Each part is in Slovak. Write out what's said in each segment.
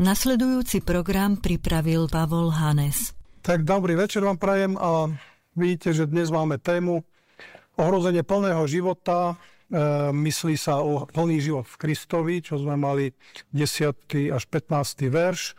Nasledujúci program pripravil Pavol Hanes. Tak dobrý večer vám prajem a vidíte, že dnes máme tému ohrozenie plného života. Myslí sa o plný život v Kristovi, čo sme mali 10. až 15. verš.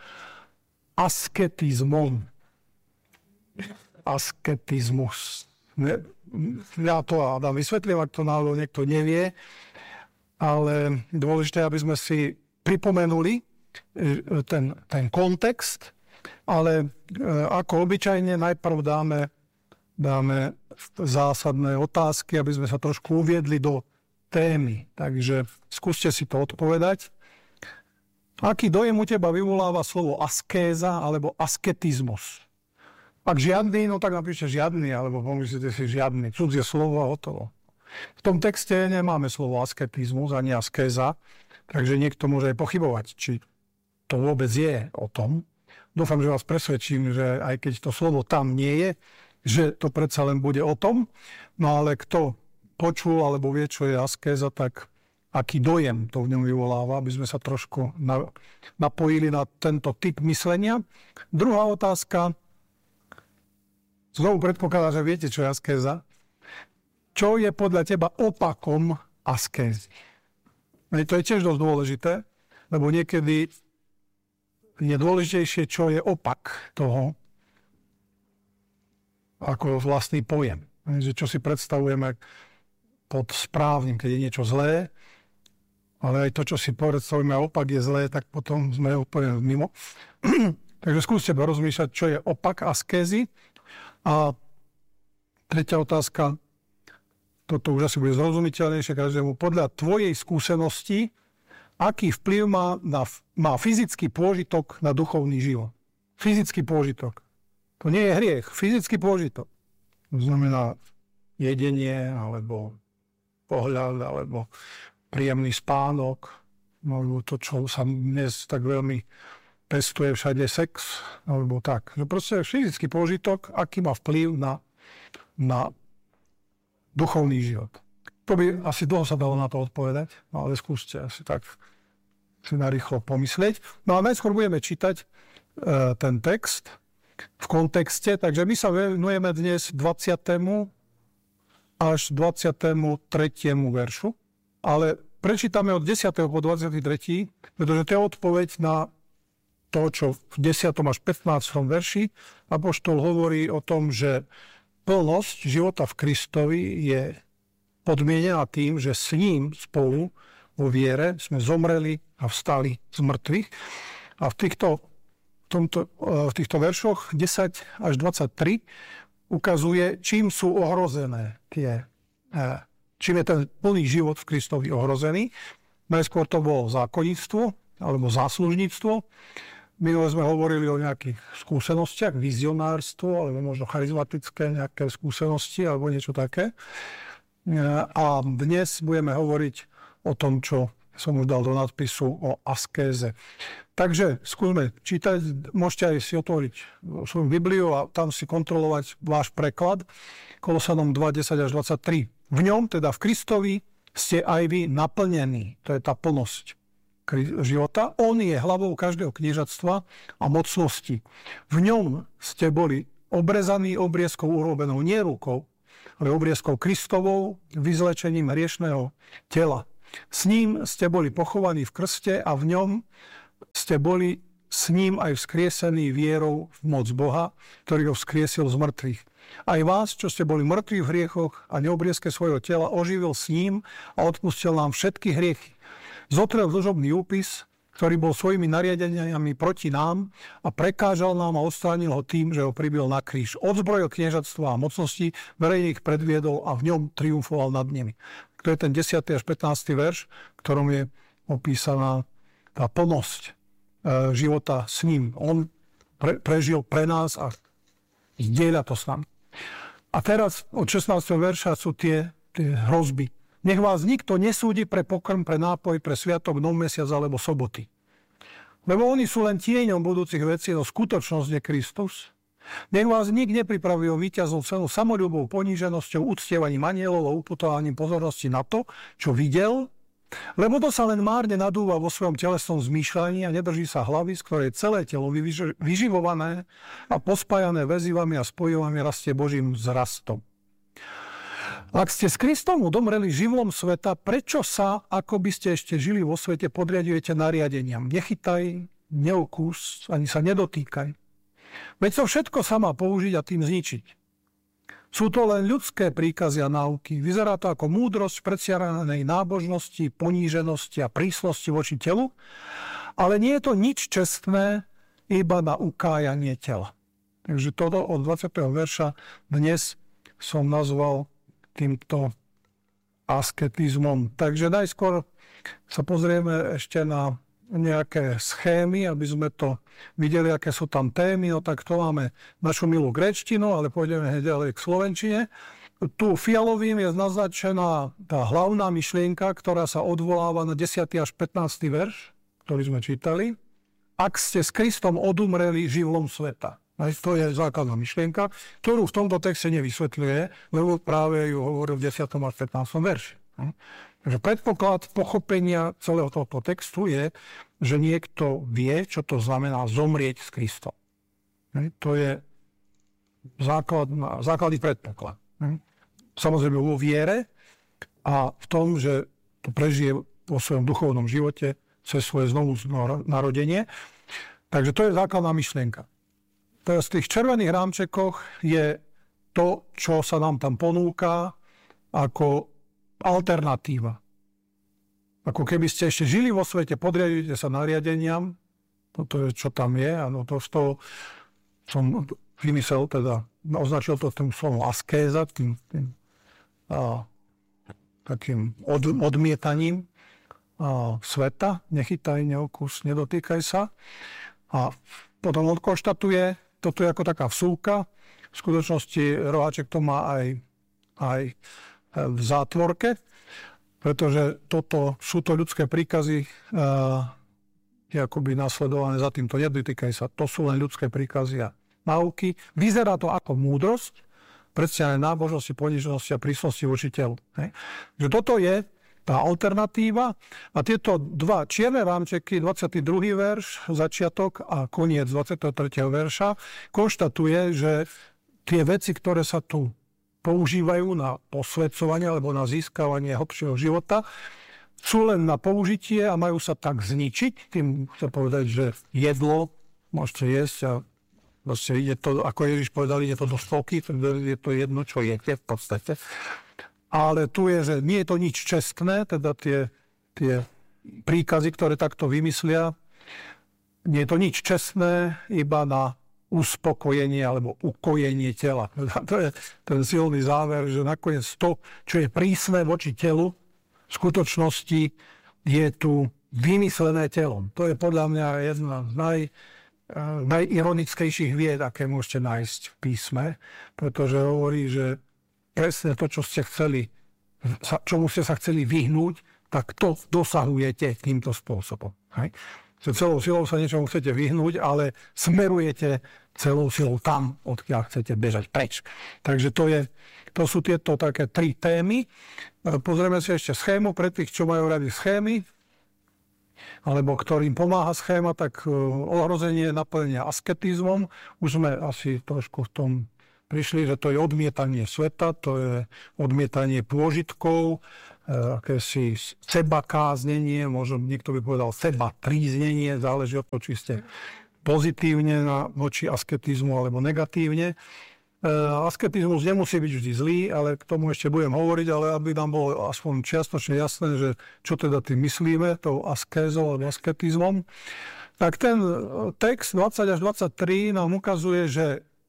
Asketizmus. Ja to dám vysvetlím, ak to náhodou niekto nevie, ale dôležité, aby sme si pripomenuli ten kontext, ale ako obyčajne najprv dáme zásadné otázky, aby sme sa trošku uviedli do témy. Takže skúste si to odpovedať. Aký dojem u teba vyvoláva slovo askéza alebo asketizmus? Ak žiadny, no tak napíšte žiadny, alebo pomyslíte si žiadny. Cudzie slovo a hotovo. V tom texte nemáme slovo asketizmus ani askéza, takže niekto môže aj pochybovať, či to vôbec je o tom. Dúfam, že vás presvedčím, že aj keď to slovo tam nie je, že to predsa len bude o tom. No ale kto počul alebo vie, čo je askéza, tak aký dojem to v ňom vyvoláva, aby sme sa trošku napojili na tento typ myslenia. Druhá otázka. Znovu predpokladá, že viete, čo je askéza. Čo je podľa teba opakom askézy? To je tiež dosť dôležité, lebo niekedy je dôležitejšie, čo je opak toho, ako vlastný pojem. Čo si predstavujeme pod správnym, keď je niečo zlé, ale aj to, čo si predstavujeme opak je zlé, tak potom sme úplne mimo. Takže skúste rozmýšľať, čo je opak askézy. A tretia otázka, toto už asi bude zrozumiteľnejšie každému. Podľa tvojej skúsenosti, aký vplyv má fyzický pôžitok na duchovný život? Fyzický pôžitok. To nie je hriech. Fyzický pôžitok. To znamená jedenie, alebo pohľad, alebo príjemný spánok, alebo to, čo sa dnes tak veľmi pestuje všade, sex, alebo tak. Že proste fyzický pôžitok, aký má vplyv na duchovný život. To by asi dlho sa dalo na to odpovedať, no ale skúste asi tak si narýchlo pomyslieť. No a najskôr budeme čítať ten text v kontexte, takže my sa venujeme dnes 20. až 23. veršu, ale prečítame od 10. po 23., pretože to je odpoveď na to, čo v 10. až 15. verši apoštol hovorí o tom, že plnosť života v Kristovi je podmienená tým, že s ním spolu vo viere sme zomreli a vstali z mŕtvych. A v týchto veršoch 10 až 23 ukazuje, čím sú ohrozené čím je ten plný život v Kristovi ohrozený. Najskôr to bolo zákonníctvo alebo záslužníctvo. Minule sme hovorili o nejakých skúsenostiach, vizionárstvo, alebo možno charizmatické nejaké skúsenosti, alebo niečo také. A dnes budeme hovoriť o tom, čo som už dal do nadpisu o askéze. Takže skúsme čítať, môžete aj si otvoriť svoju Bibliu a tam si kontrolovať váš preklad. Kolosanom 2, 10 až 23. V ňom, teda v Kristovi, ste aj vy naplnení. To je tá plnosť života. On je hlavou každého kniežatstva a mocnosti. V ňom ste boli obrezaní obriezkou urobenou nie rukou, ale obriezkou Kristovou, vyzlečením hriešného tela. S ním ste boli pochovaní v krste a v ňom ste boli s ním aj vzkriesení vierou v moc Boha, ktorý ho vzkriesil z mŕtvych. Aj vás, čo ste boli mŕtvi v hriechoch a neobriezke svojho tela, oživil s ním a odpustil nám všetky hriechy. Zotrel dlžobný úpis, ktorý bol svojimi nariadeniami proti nám a prekážal nám a odstránil ho tým, že ho pribil na kríž. Odzbrojil kniežatstva a mocnosti, verejne ich predviedol a v ňom triumfoval nad nimi. To je ten 10. až 15. verš, v ktorom je opísaná tá plnosť života s ním. On prežil pre nás a zdieľa to s nami. A teraz od 16. verša sú tie hrozby. Nech vás nikto nesúdi pre pokrm, pre nápoj, pre sviatok, nov mesiac alebo soboty. Lebo oni sú len tieňom budúcich vecí, no skutočnosť je Kristus. Nech vás nik nepripraví o víťaznú cenu samoľubou, poníženosťou, uctievaním anielov a uputovaním pozornosti na to, čo videl Lebo to sa len márne nadúva vo svojom telesnom zmýšľaní a nedrží sa hlavy, z ktorej celé telo vyživované a pospájané väzivami a spojivami rastie Božím vzrastom. Ak ste s Kristom odomreli živlom sveta, prečo sa, ako by ste ešte žili vo svete, podriadujete nariadeniam? Nechytaj, neokús, ani sa nedotýkaj. Veď to všetko sa má použiť a tým zničiť. Sú to len ľudské príkazy a náuky. Vyzerá to ako múdrosť predsiaranej nábožnosti, poníženosti a prísnosti voči telu, ale nie je to nič čestné, iba na ukájanie tela. Takže toto od 20. verša dnes som nazval týmto asketizmom. Takže najskôr sa pozrieme ešte na nejaké schémy, aby sme to videli, aké sú tam témy. No tak to máme našu milú gréčtinu, ale pôjdeme hneď ďalej k slovenčine. Tu fialovým je naznačená tá hlavná myšlienka, ktorá sa odvoláva na 10. až 15. verš, ktorý sme čítali. Ak ste s Kristom odumreli živlom sveta. To je základná myšlienka, ktorú v tomto texte nevysvetľuje, lebo práve ju hovoril v 10. až 15. verši. Takže predpoklad pochopenia celého tohto textu je, že niekto vie, čo to znamená zomrieť s Kristom. To je základný predpoklad. Samozrejme vo viere a v tom, že to prežije vo svojom duchovnom živote cez svoje znovu narodenie. Takže to je základná myšlienka. Teraz v tých červených rámčekoch je to, čo sa nám tam ponúka ako alternatíva. Ako keby ste ešte žili vo svete, podriadujete sa nariadeniam, toto je, čo tam je, áno, to z toho som vymyslel, teda označil to tým slovom askéza, takým odmietaním sveta, nechytaj, neokús, nedotýkaj sa. A potom on konštatuje, toto je ako taká vsúka, v skutočnosti roháček to má aj v zátvorke, pretože sú to ľudské príkazy, je akoby nasledované za týmto, nedotýkaj sa, to sú len ľudské príkazy a náuky. Vyzerá to ako múdrosť, predstavenie nábožnosti, ponižnosti a prísnosti voči telu. Že toto je tá alternatíva a tieto dva čierne rámčeky, 22. verš, začiatok a koniec 23. verša, konštatuje, že tie veci, ktoré sa tu používajú na posväcovanie alebo na získavanie hlbšieho života, sú len na použitie a majú sa tak zničiť. Tým chcem povedať, že jedlo môžete jesť a vlastne ide to, ako Ježiš povedal, ide to do stoky, je to jedno, čo jete v podstate. Ale tu je, že nie je to nič čestné, teda tie príkazy, ktoré takto vymyslia, nie je to nič čestné, iba na uspokojenie alebo ukojenie tela. To je ten silný záver, že nakoniec to, čo je prísne voči telu, v skutočnosti je tu vymyslené telom. To je podľa mňa jedna z najironickejších vied, aké môžete nájsť v písme, pretože hovorí, že presne to, čo ste chceli, čomu ste sa chceli vyhnúť, tak to dosahujete týmto spôsobom. Hej? Celou silou sa niečomu chcete vyhnúť, ale smerujete celou silou tam, odkiaľ chcete bežať preč. Takže to sú tieto také tri témy. Pozrieme si ešte schému pre tých, čo majú radi schémy, alebo ktorým pomáha schéma, tak ohrozenie naplnenia asketizmom. Už sme asi trošku v tom prišli, že to je odmietanie sveta, to je odmietanie pôžitkov, akési sebakáznenie, možno niekto by povedal seba tríznenie, záleží od toho, či ste pozitívne voči asketizmu alebo negatívne. Asketizmus nemusí byť vždy zlý, ale k tomu ešte budem hovoriť, ale aby nám bolo aspoň čiastočne jasné, že čo teda tým myslíme, tou askézou alebo asketizmom. Tak ten text 20 až 23 nám ukazuje, že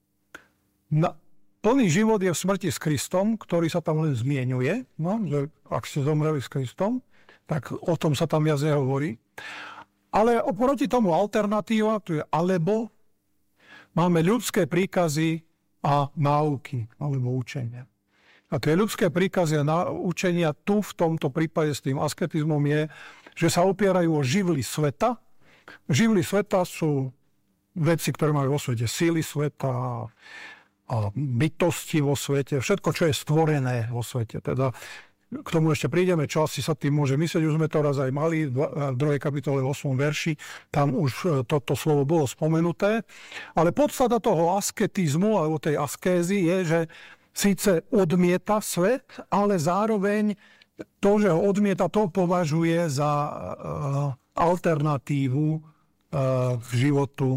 plný život je v smrti s Kristom, ktorý sa tam len zmieňuje, no, že ak ste zomreli s Kristom, tak o tom sa tam jasne hovorí. Ale oproti tomu alternatíva, tu je alebo, máme ľudské príkazy a náuky, alebo učenia. A tie ľudské príkazy a učenia tu v tomto prípade s tým asketizmom je, že sa opierajú o živly sveta. Živly sveta sú veci, ktoré majú vo svete síly sveta, a bytosti vo svete, všetko, čo je stvorené vo svete. Teda k tomu ešte prídeme, čo asi sa tým môže myslieť, už sme to raz aj mali, v 2. kapitole 8. verši, tam už toto slovo bolo spomenuté, ale podstata toho asketizmu, alebo tej askézy je, že síce odmieta svet, ale zároveň to, že ho odmieta, to považuje za alternatívu k životu,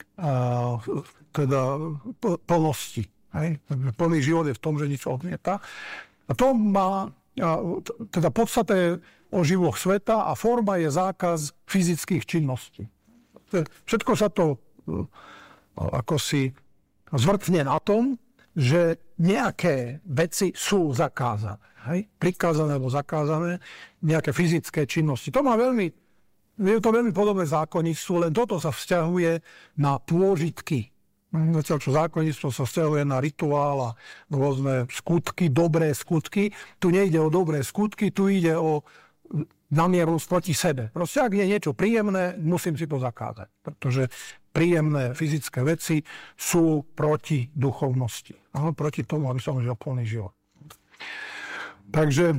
teda plnosti. Hej? Plný život je v tom, že nič odmieta. A to má, teda podstata je o živoch sveta a forma je zákaz fyzických činností. Všetko sa to ako si zvrtne na tom, že nejaké veci sú zakázané. Hej? Prikázané alebo zakázané, nejaké fyzické činnosti. Je to veľmi podobné zákonníctvu, len toto sa vzťahuje na pôžitky. Zatiaľ, čo zákonníctvo sa vzťahuje na rituál a rôzne skutky, dobré skutky. Tu nejde o dobré skutky, tu ide o namiernosť proti sebe. Proste, ak je niečo príjemné, musím si to zakázať. Pretože príjemné fyzické veci sú proti duchovnosti. Proti tomu, aby som žil plný život. Takže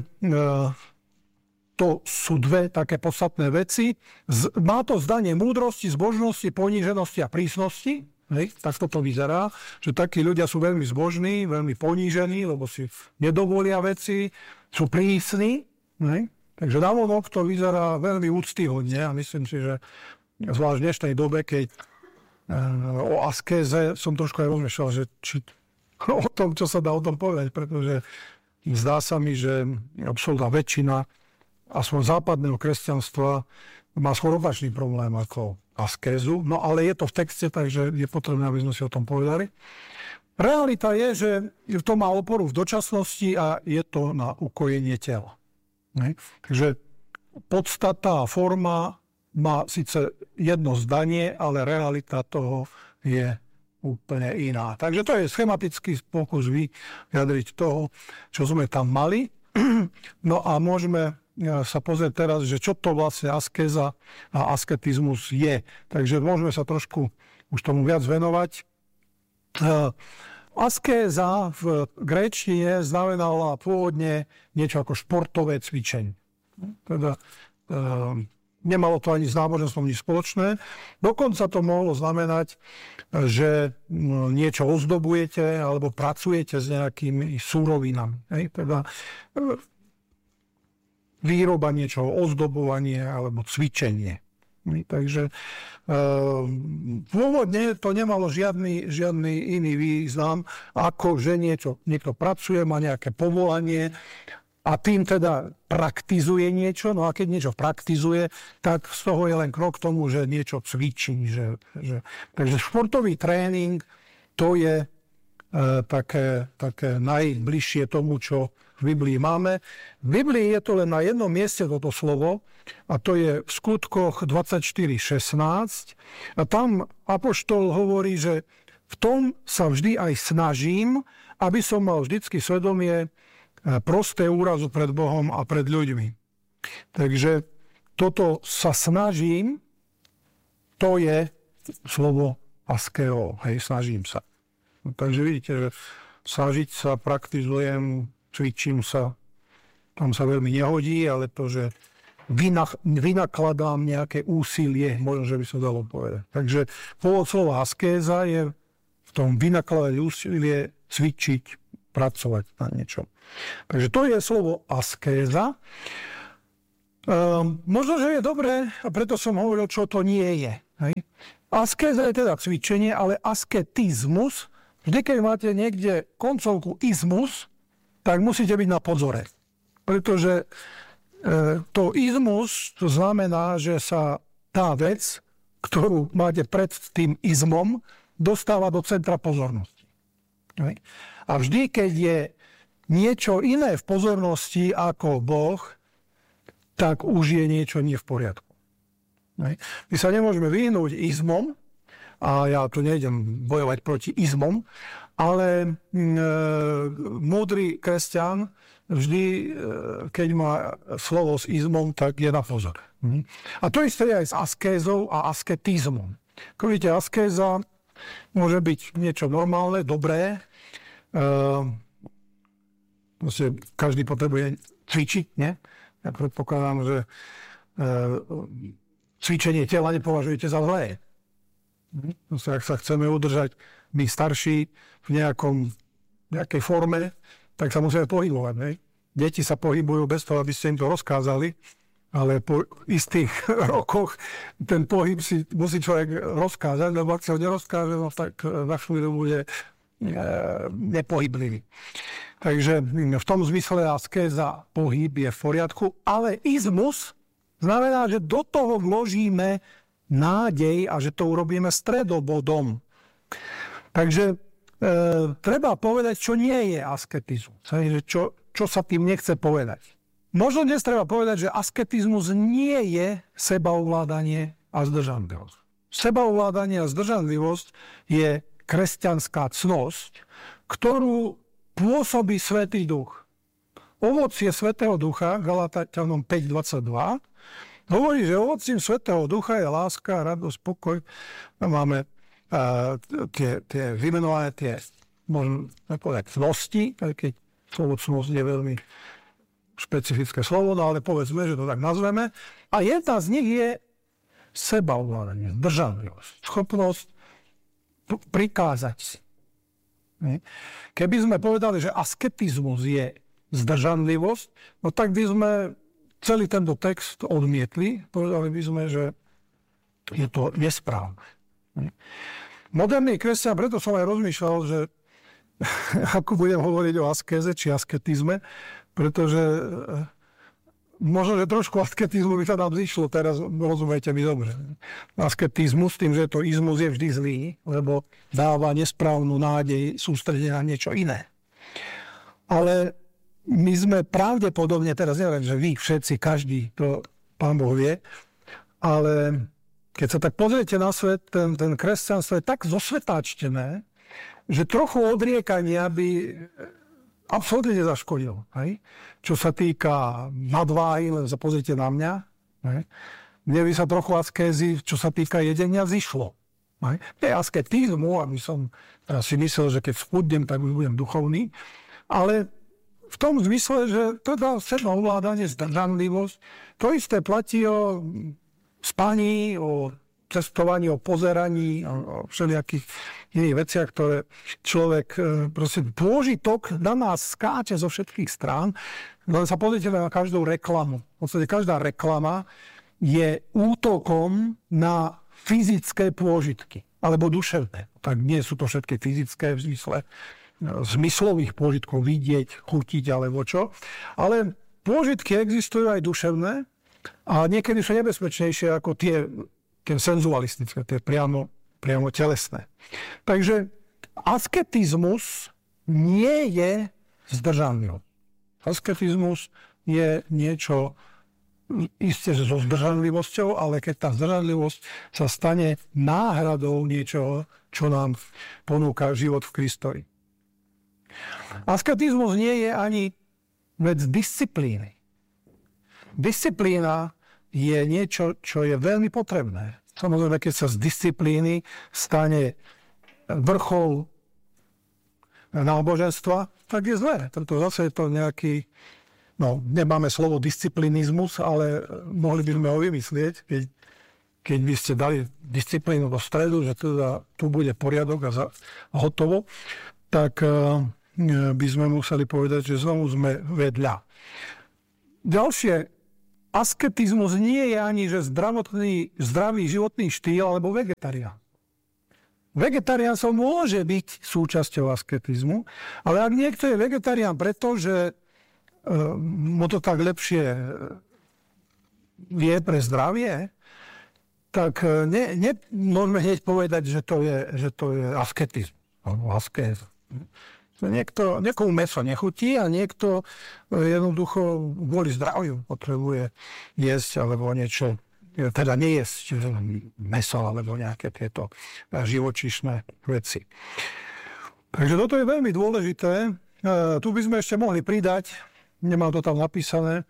to sú dve také podstatné veci. Má to zdanie múdrosti, zbožnosti, poníženosti a prísnosti. Hej, tak toto vyzerá, že takí ľudia sú veľmi zbožní, veľmi ponížení, lebo si nedovolia veci, sú prísni. Hej. Takže navonok to vyzerá veľmi úctyhodne a myslím si, že zvlášť v dnešnej dobe, keď o askéze som trošku aj rozmýšľal, že či o tom, čo sa dá o tom povedať, pretože zdá sa mi, že absolútna väčšina aspoň západného kresťanstva má skôr opačný problém ako askézu. No ale je to v texte, takže je potrebné, aby sme si o tom povedali. Realita je, že to má oporu v dočasnosti a je to na ukojenie tela. Takže podstata a forma má síce jedno zdanie, ale realita toho je úplne iná. Takže to je schematický pokus vyjadriť toho, čo sme tam mali. No a môžeme sa pozrieť teraz, že čo to vlastne askéza a asketizmus je. Takže môžeme sa trošku už tomu viac venovať. Askéza v gréčtine znamenala pôvodne niečo ako športové cvičenie. Teda nemalo to ani s náboženstvom nič spoločné. Dokonca to mohlo znamenať, že niečo ozdobujete alebo pracujete s nejakými súrovinami. Teda výroba niečoho, ozdobovanie alebo cvičenie. Takže pôvodne to nemalo žiadny iný význam, ako že niekto pracuje, má nejaké povolanie a tým teda praktizuje niečo. No a keď niečo praktizuje, tak z toho je len krok k tomu, že niečo cvičí. Takže športový tréning to je také najbližšie tomu, čo v Biblii máme. V Biblii je to len na jednom mieste toto slovo a to je v Skutkoch 24:16. A tam apoštol hovorí, že v tom sa vždy aj snažím, aby som mal vždycky svedomie prosté úrazu pred Bohom a pred ľuďmi. Takže toto sa snažím, to je slovo askeo, hej, snažím sa. Takže vidíte, že snažiť sa, praktizujem, cvičím sa, tam sa veľmi nehodí, ale to, že vynakladám nejaké úsilie, možno, že by sa dalo povedať. Takže pôvod slova askéza je v tom vynakladať úsilie, cvičiť, pracovať na niečom. Takže to je slovo askéza. Možno, že je dobré, a preto som hovoril, čo to nie je. Hej? Askéza je teda cvičenie, ale asketizmus, vždy, keď máte niekde koncovku izmus, tak musíte byť na pozore. Pretože to izmus, to znamená, že sa tá vec, ktorú máte pred tým izmom, dostáva do centra pozornosti. A vždy, keď je niečo iné v pozornosti ako Boh, tak už je niečo nie v poriadku. My sa nemôžeme vyhnúť izmom, a ja tu nejdem bojovať proti izmom, ale múdry kresťan vždy, keď má slovo s izmom, tak je na pozor. A to isté je aj s askézou a asketizmom. Ako vidíte, askéza môže byť niečo normálne, dobré. Každý potrebuje cvičiť, nie? Ja predpokladám, že cvičenie tela nepovažujete za zlé. Ak sa chceme udržať my starší v nejakej forme, tak sa musíme pohybovať. Ne? Deti sa pohybujú bez toho, aby ste im to rozkázali, ale po istých rokoch ten pohyb si musí človek rozkázať, lebo ak sa ho nerozkáže, no tak na chvíľu bude nepohyblivý. Takže v tom zmysle askéza, pohyb je v poriadku, ale izmus znamená, že do toho vložíme nádej a že to urobíme stredobodom. Takže treba povedať, čo nie je asketizmus. Čo sa tým nechce povedať. Možno dnes treba povedať, že asketizmus nie je sebaovládanie a zdržanlivosť. Sebaovládanie a zdržanlivosť je kresťanská cnosť, ktorú pôsobí Svätý Duch. Ovocie Svätého Ducha, Galaťanom 5.22, hovorí, že ovocím Svätého Ducha je láska, radosť, pokoj. Máme tie vymenované môžeme povedať, cnosti, keď slovo cnosť je veľmi špecifické slovo, no ale povedzme, že to tak nazveme. A jedna z nich je sebaovládanie, zdržanlivosť, schopnosť prikázať si. Keby sme povedali, že asketizmus je zdržanlivosť, no tak by sme celý tento text odmietli. Povedali by sme, že je to nesprávne. Moderný kresťan, preto som aj rozmýšľal, že ako budem hovoriť o askéze či asketizme, pretože možno, že trošku asketizmu by sa nám zišlo, teraz rozumiete mi dobre. Asketizmus, tým, že to izmus je vždy zlý, lebo dáva nesprávnu nádej sústrediť na niečo iné. Ale my sme pravdepodobne, teraz neviem, že vy všetci, každý, to Pán Boh vie, ale keď sa tak pozriete na svet, ten kresťanstvo je tak zosvetáčtené, že trochu odriekania by absolútne nezaškodilo. Hej? Čo sa týka nadváhy, len sa pozrite na mňa, hej? Mne by sa trochu askézy, čo sa týka jedenia, zišlo. Hej? To je asketizmu, aby som si myslel, že keď schudnem, tak už budem duchovný, ale v tom zmysle, že to dá sebaovládanie, zdržanlivosť, to isté platí o spaní, o cestovaní, o pozeraní, o všelijakých iných veciach, ktoré človek proste pôžitok na nás skáče zo všetkých strán. Len sa pozrite na každú reklamu. V podstate každá reklama je útokom na fyzické pôžitky, alebo duševné. Tak nie sú to všetky fyzické v zmysle zmyslových pôžitkov, vidieť, chutiť alebo čo. Ale pôžitky existujú aj duševné a niekedy sú nebezpečnejšie ako tie senzualistické, tie priamo telesné. Takže asketizmus nie je zdržanlivosť. Asketizmus je niečo isté, že so zdržanlivosťou, ale keď tá zdržanlivosť sa stane náhradou niečoho, čo nám ponúka život v Kristovi. Asketizmus nie je ani vec disciplíny. Disciplína je niečo, čo je veľmi potrebné. Samozrejme, keď sa z disciplíny stane vrchol náboženstva, tak je zlé. Zase je to nejaký, nemáme slovo disciplinizmus, ale mohli by sme ho vymyslieť, keď by ste dali disciplínu do stredu, že teda tu bude poriadok a hotovo, tak by sme museli povedať, že znovu sme vedľa. Ďalšie, asketizmus nie je ani, že zdravý životný štýl alebo vegetarián. Vegetariánstvo môže byť súčasťou asketizmu, ale ak niekto je vegetarián preto, že mu to tak lepšie vie pre zdravie, tak môžeme hneď povedať, že to je asketizmus alebo askéza. Niekomu mäso nechutí a niekto jednoducho kvôli zdraviu potrebuje jesť alebo niečo, teda nejesť mäso alebo nejaké tieto živočíšne veci. Takže toto je veľmi dôležité. Tu by sme ešte mohli pridať, nemám to tam napísané,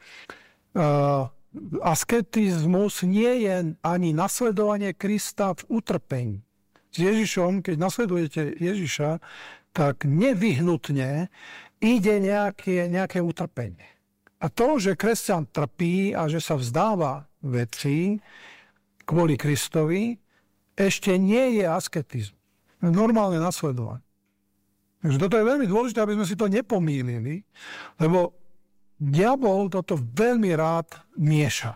asketizmus nie je ani nasledovanie Krista v utrpení. S Ježišom, keď nasledujete Ježiša, tak nevyhnutne ide nejaké utrpenie. A to, že kresťan trpí a že sa vzdáva vecí kvôli Kristovi, ešte nie je asketizmus. Normálne nasledovanie. Takže toto je veľmi dôležité, aby sme si to nepomýlili, lebo diabol toto veľmi rád mieša.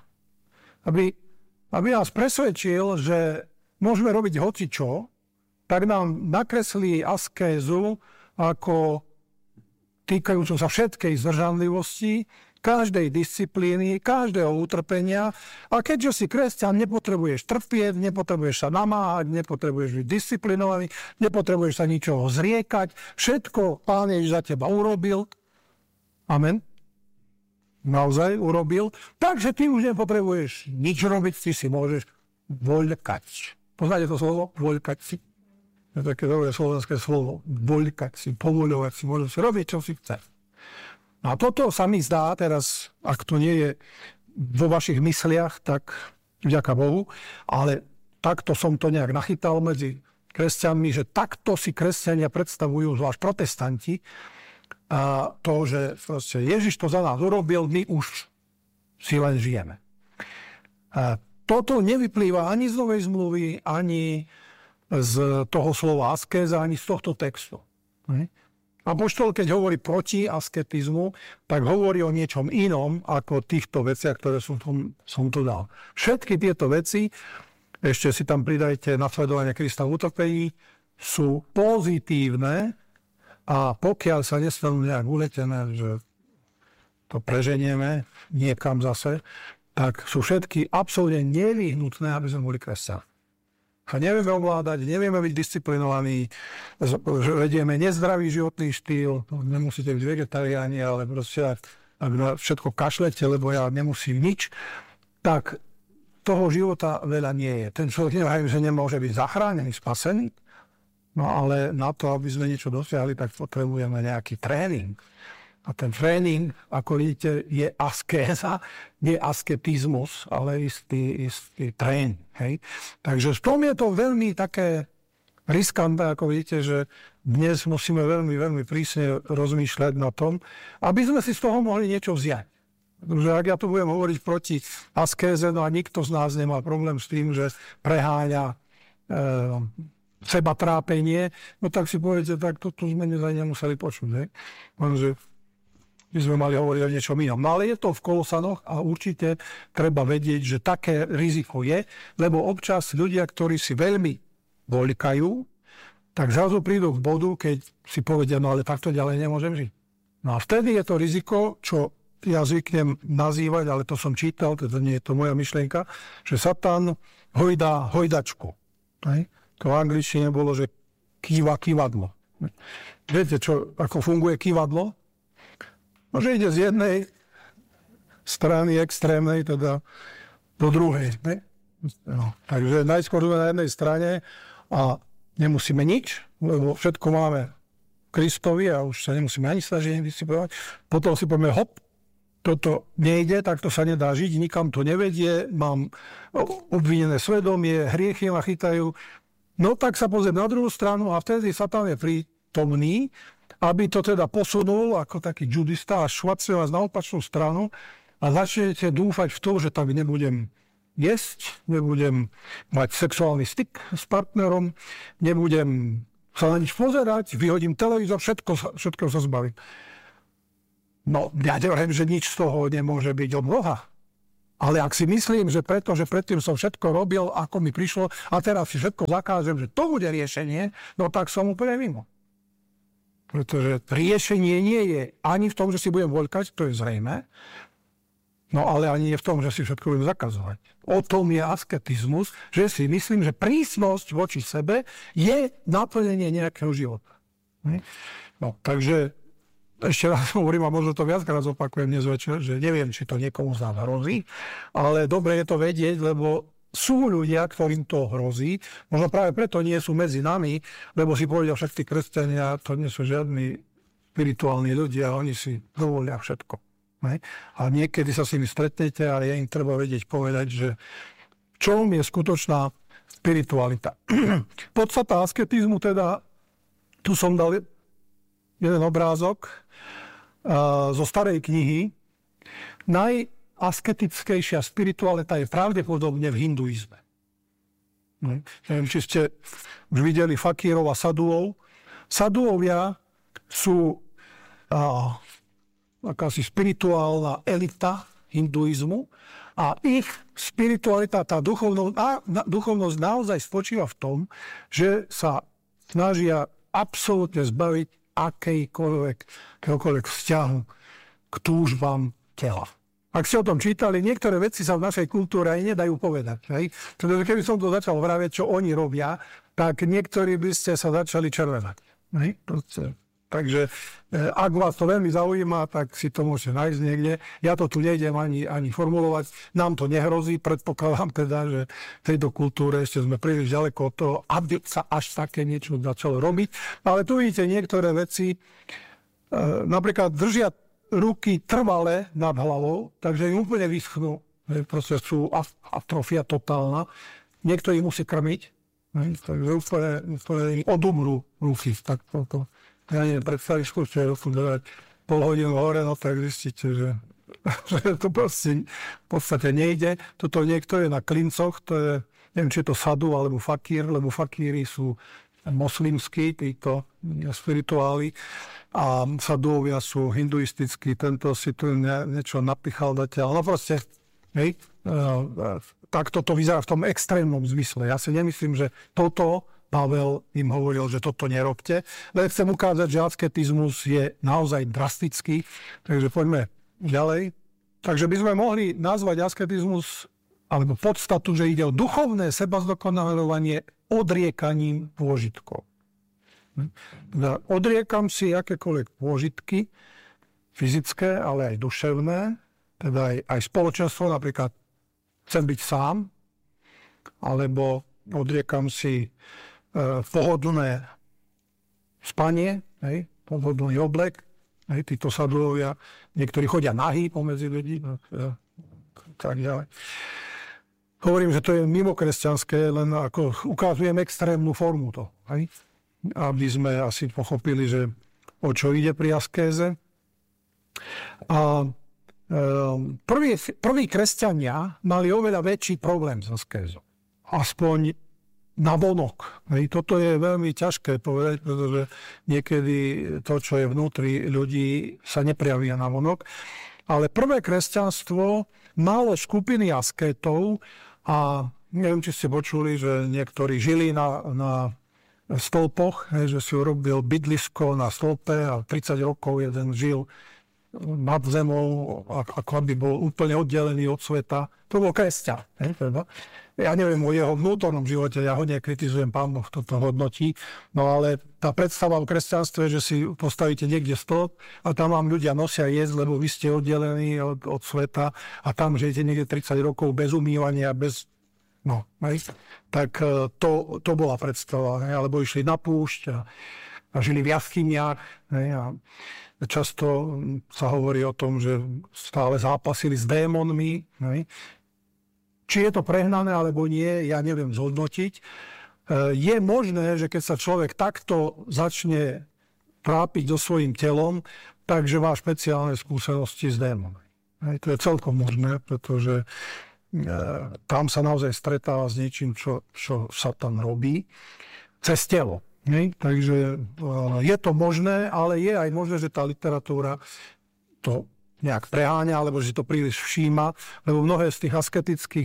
Aby nás presvedčil, že môžeme robiť hocičo, tak nám nakreslí askézu ako týkajúcu sa všetkej zdržanlivosti, každej disciplíny, každého utrpenia. A keďže si kresťan, nepotrebuješ trpieť, nepotrebuješ sa namáhať, nepotrebuješ byť disciplinovaný, nepotrebuješ sa ničoho zriekať. Všetko Pán Ježiš za teba urobil. Amen. Naozaj urobil. Takže ty už nepotrebuješ nič robiť, ty si môžeš voľkať. Poznáte to slovo? Voľkať si. To je také dobré slovenské slovo. Voľkať si, povoľovať si, môžeš si robiť, čo si chceš. A toto sa mi zdá teraz, ak to nie je vo vašich mysliach, tak vďaka Bohu, ale takto som to nejak nachytal medzi kresťanmi, že takto si kresťania predstavujú, zvlášť protestanti, a to, že proste Ježiš to za nás urobil, my už si len žijeme. A toto nevyplýva ani z Novej zmluvy, ani z toho slova askéza, ani z tohto textu. Apoštol, keď hovorí proti asketizmu, tak hovorí o niečom inom ako o týchto veciach, ktoré som tu dal. Všetky tieto veci, ešte si tam pridajte nasledovanie Krista v utrpení, sú pozitívne a pokiaľ sa nestanú nejak uletené, že to preženieme niekam zase, tak sú všetky absolútne nevyhnutné, aby sme boli kresťania. A nevieme ovládať, nevieme byť disciplinovaní, vedieme nezdravý životný štýl, nemusíte byť vegetariáni, ale proste ak na všetko kašlete, lebo ja nemusím nič, tak toho života veľa nie je. Ten človek neviem, že nemôže byť zachránený, spasený, no ale na to, aby sme niečo dosiahli, tak potrebujeme nejaký tréning. A ten tréning, ako vidíte, je askéza, nie asketizmus, ale istý tréning. Hej? Takže v tom je to veľmi také riskantné, ako vidíte, že dnes musíme veľmi, veľmi prísne rozmýšľať na tom, aby sme si z toho mohli niečo vziať. Pretože ak ja tu budem hovoriť proti askéze, no a nikto z nás nemá problém s tým, že preháňa seba trápenie, no tak si poviete, tak toto sme nemuseli počuť. Hej? Že by sme mali hovoriť o niečom inom. No ale je to v Kolosanoch a určite treba vedieť, že také riziko je, lebo občas ľudia, ktorí si veľmi voľkajú, tak zrazu prídu k bodu, keď si povedia, no ale takto ďalej nemôžem žiť. No a vtedy je to riziko, čo ja zvyknem nazývať, ale to som čítal, teda nie je to moja myšlienka, že Satan hojdá hojdačku. To v angličtine bolo, že kývadlo. Viete, ako funguje kývadlo? Že ide z jednej strany extrémnej, teda do druhej. Ne? No, takže najskôr sme na jednej strane a nemusíme nič, lebo všetko máme Kristovi a už sa nemusíme ani snažiť disciplinovať. Potom si povieme, hop, toto nejde, takto sa nedá žiť, nikam to nevedie, mám obvinené svedomie, hriechy ma chytajú. No tak sa pozriem na druhú stranu a vtedy Satan je prítomný, aby to teda posunul ako taký judista a švacuje vás na opačnú stranu a začnete dúfať v to, že tak nebudem jesť, nebudem mať sexuálny styk s partnerom, nebudem sa na nič pozerať, vyhodím televízor, všetko sa zbavím. No, ja neviem, že nič z toho nemôže byť od Boha. Ale ak si myslím, že pretože predtým som všetko robil, ako mi prišlo, a teraz si všetko zakážem, že to bude riešenie, no tak som úplne mimo. Pretože riešenie nie je ani v tom, že si budem voľkať, to je zrejmé, no ale ani nie v tom, že si všetko budem zakazovať. O tom je asketizmus, že si myslím, že prísnosť voči sebe je naplnenie nejakého života. No, takže ešte raz hovorím, a možno to viackrát zopakujem dnes večer, že neviem, či to niekomu z nás hrozí, ale dobre je to vedieť, lebo sú ľudia, ktorým to hrozí, možno práve preto nie sú medzi nami, lebo si povedia všetci kresťania, to nie sú žiadni spirituálni ľudia, oni si dovolia všetko. Ne? A niekedy sa s nimi stretnete, ale je im treba vedieť povedať, že v čom je skutočná spiritualita. Podstata asketizmu teda, tu som dal jeden obrázok zo starej knihy, Najasketickejšia spiritualita je pravdepodobne v hinduizme. Neviem, či ste už videli fakírov a saduov. Saduovia sú akási spirituálna elita hinduizmu a ich spiritualita, tá duchovnosť naozaj spočíva v tom, že sa snažia absolútne zbaviť akéhokoľvek vzťahu k túžbám tela. Ak ste o tom čítali, niektoré veci sa v našej kultúre aj nedajú povedať. Hej? Pretože keby som to začal vraviť, čo oni robia, tak niektorí by ste sa začali červenať. Hej? Takže ak vás to veľmi zaujíma, tak si to môžete nájsť niekde. Ja to tu nejdem ani formulovať. Nám to nehrozí. Predpokladám teda, že v tejto kultúre ešte sme príliš ďaleko od toho, aby sa až také niečo začalo robiť. Ale tu vidíte niektoré veci. Napríklad držia ruky trvale nad hlavou, takže im úplne vyschnú. Proste sú atrofia totálna. Niekto ich musí krmiť. Takže úplne im odumrú ruky. Tak toto. Ja neviem, predstavíš skúšte dať pol hodinu hore, no tak zistíte, že to proste v podstate nejde. Toto niekto je na klincoch, to je, neviem, či je to sadu alebo fakír, lebo fakíri sú moslimskí, títo spirituáli, a sadovia sú hinduistickí, tento si tu niečo napichal zatiaľ. No proste, hej, tak toto vyzerá v tom extrémnom zmysle. Ja si nemyslím, že toto Pavel im hovoril, že toto nerobte. Len chcem ukázať, že asketizmus je naozaj drastický. Takže poďme ďalej. Takže by sme mohli nazvať asketizmus, alebo podstatu, že ide o duchovné sebazdokonaľovanie odriekaním pôžitkov. Odriekam si akékoľvek pôžitky, fyzické, ale aj duševné, teda aj spoločenstvo, napríklad chcem byť sám, alebo odriekam si pohodlné spanie, hej, pohodlný oblek, hej, títo sadulovia, niektorí chodia nahý pomedzi ľudí, tak ďalej. Hovorím, že to je mimokresťanské, len ako ukazujem extrémnu formu to, hej, aby sme asi pochopili, že o čo ide pri askéze. A prví kresťania mali oveľa väčší problém s askézou. Aspoň navonok. Toto je veľmi ťažké povedať, pretože niekedy to, čo je vnútri ľudí, sa neprejaví navonok. Ale prvé kresťanstvo malo skupiny asketov a neviem, či ste počuli, že niektorí žili na stĺpoch, že si urobil bydlisko na stĺpe a 30 rokov jeden žil nad zemou, ako aby bol úplne oddelený od sveta. To bol kresťan. Ja neviem o jeho vnútornom živote, ja ho nekritizujem, Pán Boh toto hodnotí, no ale tá predstava o kresťanstve, že si postavíte niekde stĺp a tam vám ľudia nosia jesť, lebo vy ste oddelení od sveta a tam žijete niekde 30 rokov bez umývania, bez... No, tak to bola predstava. Alebo išli na púšť a žili v jaskyniach a často sa hovorí o tom, že stále zápasili s démonmi. Či je to prehnané, alebo nie, ja neviem zhodnotiť. Je možné, že keď sa človek takto začne trápiť so svojím telom, takže má špeciálne skúsenosti s démonmi. To je celkom možné, pretože tam sa naozaj stretáva s niečím, čo sa tam robí cez telo. Takže je to možné, ale je aj možné, že tá literatúra to nejak preháňa, alebo že to príliš všíma, lebo mnohé z tých asketických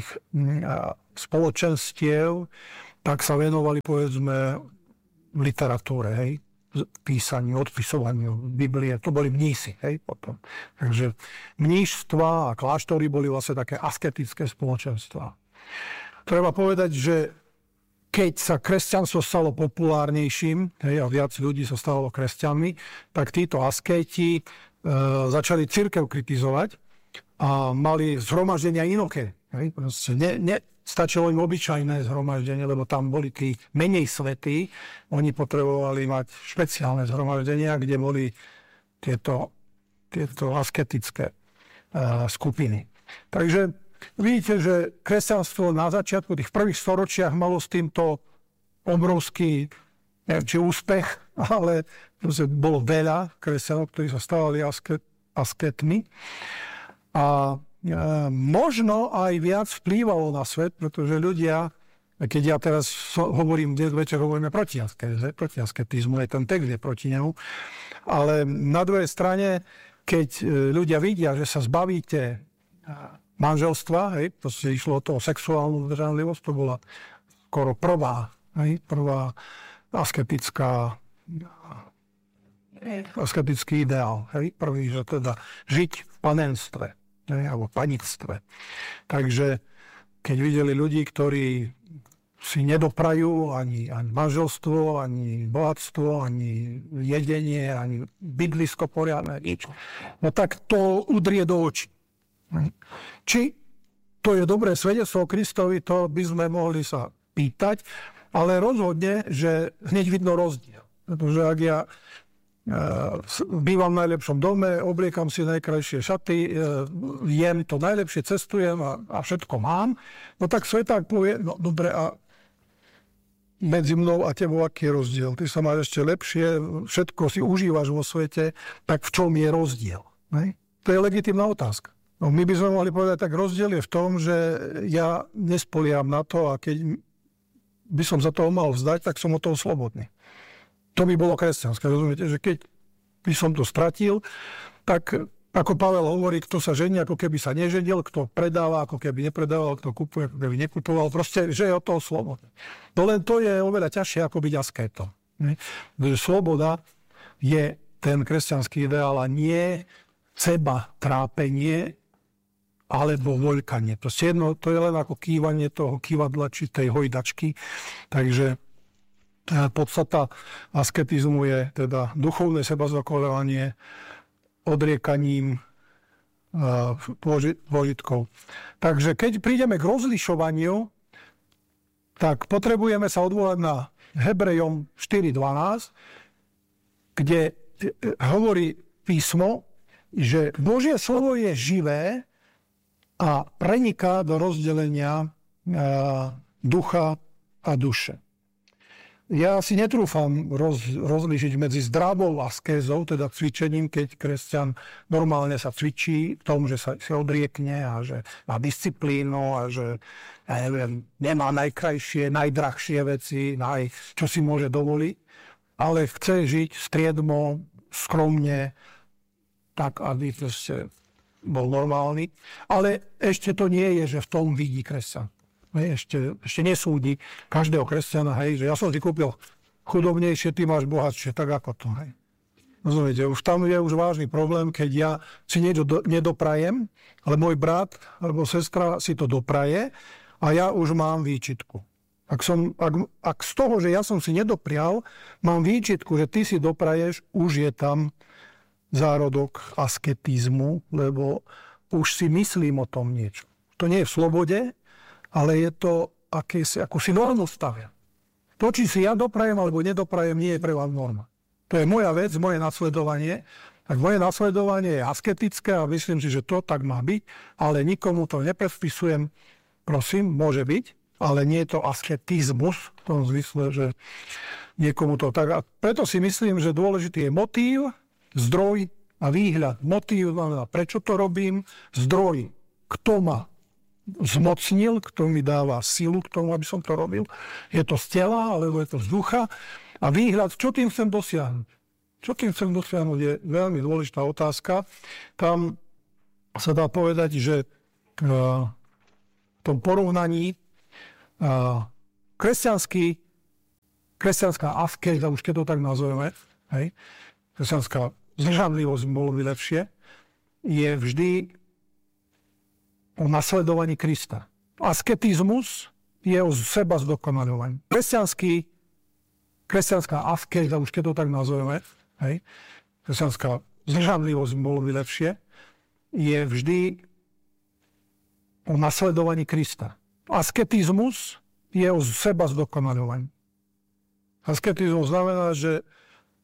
spoločenstiev tak sa venovali, povedzme, v literatúre, hej, písaniu, odpisovaniu Biblie, to boli mnísi, hej, potom. Takže mníšstva a kláštory boli vlastne také asketické spoločenstvá. Treba povedať, že keď sa kresťanstvo stalo populárnejším, hej, a viac ľudí sa stalo kresťanmi, tak títo askéti začali cirkev kritizovať a mali zhromaždenia inoké. Hej. Stačilo im obyčajné zhromaždenie, lebo tam boli tí menej svätí. Oni potrebovali mať špeciálne zhromaždenia, kde boli tieto asketické skupiny. Takže vidíte, že kresťanstvo na začiatku tých prvých storočiach malo s týmto obrovský, neviem, či úspech, ale bolo veľa kresťanov, ktorí sa stávali asketmi. A možno aj viac vplývalo na svet, pretože ľudia, keď ja teraz hovorím, dnes večer hovoríme proti asketizmu, aj ten text je proti nemu, ale na druhej strane, keď ľudia vidia, že sa zbavíte manželstva, hej, to si išlo o toho sexuálnu zdržanlivosť, to bola skoro prvá asketický ideál. Hej, prvý, že teda žiť v panenstve, hej, alebo panictve. Takže keď videli ľudí, ktorí si nedoprajú ani manželstvo, ani bohatstvo, ani jedenie, ani bydlisko poriadne, nič. No tak to udrie do očí. Či to je dobré svedectvo o Kristovi, to by sme mohli sa pýtať, ale rozhodne, že hneď vidno rozdiel. Pretože ak ja bývam v najlepšom dome, obliekam si najkrajšie šaty, jem to najlepšie, cestujem a všetko mám, no tak sveták povie, no dobre, a medzi mnou a tebou aký je rozdiel? Ty sa máš ešte lepšie, všetko si užívaš vo svete, tak v čom je rozdiel? Ne? To je legitímna otázka. No, my by sme mohli povedať, tak rozdiel je v tom, že ja nespolieham na to a keď by som za toho mal vzdať, tak som od toho slobodný. To by bolo kresťanské, rozumiete? Že keď by som to stratil, tak ako Pavel hovorí, kto sa žení, ako keby sa neženil, kto predáva, ako keby nepredával, kto kupuje, ako keby nekupoval, proste, že je od toho slobodný. No len to je oveľa ťažšie, ako byť askétom. Sloboda je ten kresťanský ideál a nie seba trápenie alebo voľkanie. Proste jedno, to je len ako kývanie toho kývadla či tej hojdačky. Takže podstata asketizmu je teda duchovné sebazakoľovanie odriekaním pôžitkov. Takže keď prídeme k rozlišovaniu, tak potrebujeme sa odvolať na Hebrejom 4.12, kde hovorí písmo, že Božie slovo je živé a preniká do rozdelenia ducha a duše. Ja si netrúfam rozlíšiť medzi zdravou askézou, teda cvičením, keď kresťan normálne sa cvičí v tom, že sa si odriekne a že má disciplínu a že ja neviem, nemá najkrajšie, najdrahšie veci, čo si môže dovoliť, ale chce žiť striedmo, skromne, tak aby proste bol normálny. Ale ešte to nie je, že v tom vidí kresťan. Ešte nesúdi každého kresťana, hej, že ja som si kúpil chudobnejšie, ty máš bohatšie, tak ako to, hej. Rozumiete, už tam je už vážny problém, keď ja si niečo nedoprajem, ale môj brat alebo sestra si to dopraje a ja už mám výčitku. Ak z toho, že ja som si nedoprial, mám výčitku, že ty si dopraješ, už je tam zárodok asketizmu, lebo už si myslím o tom niečo. To nie je v slobode, ale je to akúsi normu stavia. To, či si ja doprajem alebo nedoprajem, nie je pre vás norma. To je moja vec, moje nasledovanie. Tak moje nasledovanie je asketické a myslím si, že to tak má byť, ale nikomu to nepredpisujem. Prosím, môže byť, ale nie je to asketizmus v tom zmysle, že niekomu to tak. A preto si myslím, že dôležitý je motív, zdroj a výhľad. Motív znamená, prečo to robím, zdroj, kto ma zmocnil, kto mi dáva silu k tomu, aby som to robil. Je to z tela, alebo je to z ducha. A výhľad, čo tým chcem dosiahnuť? Čo tým chcem dosiahnuť je veľmi dôležitá otázka. Tam sa dá povedať, že v tom porovnaní kresťanská askéza, už keď to tak nazveme, hej, kresťanská zdržanlivosť bolo by lepšie, je vždy o nasledovaní Krista. Asketizmus je o seba zdokonaľovaní. Kresťanská askéza, už keď to tak nazveme, hej, kresťanská zdržanlivosť bolo by lepšie, je vždy o nasledovaní Krista. Asketizmus je o seba zdokonaľovaní. Asketizmus znamená, že